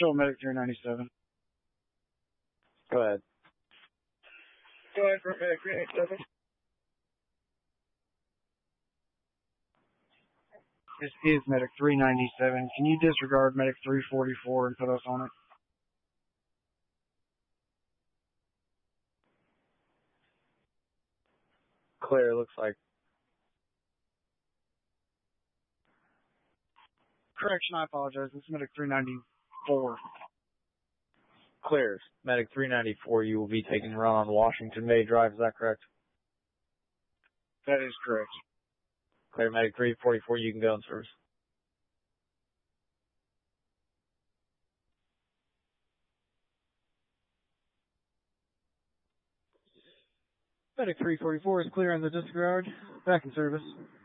Show medic 397. Go ahead. Go ahead for medic 397. This is medic 397. Can you disregard medic 344 and put us on it? Clear, looks like. Correction, I apologize. This is medic 394. Clears. Medic 394, you will be taking a run on Washington Bay Drive, is that correct? That is correct. Clear. Medic 344, you can go in service. Medic 344 is clear on the disregard. Back in service.